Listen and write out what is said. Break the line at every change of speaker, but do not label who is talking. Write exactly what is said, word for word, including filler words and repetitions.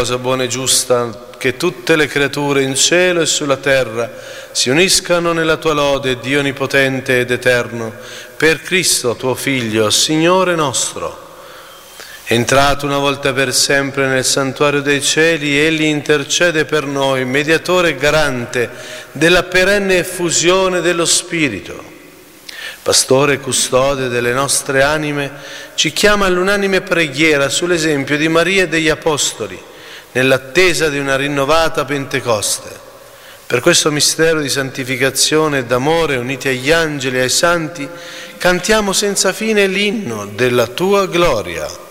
cosa buona e giusta che tutte le creature in cielo e sulla terra si uniscano nella tua lode, Dio onnipotente ed eterno, per Cristo tuo Figlio, Signore nostro. Entrato una volta per sempre nel santuario dei cieli, egli intercede per noi, mediatore e garante della perenne effusione dello Spirito. Pastore e custode delle nostre anime, ci chiama all'unanime preghiera sull'esempio di Maria e degli Apostoli, nell'attesa di una rinnovata Pentecoste. Per questo mistero di santificazione e d'amore, uniti agli angeli e ai santi, cantiamo senza fine l'inno della tua gloria.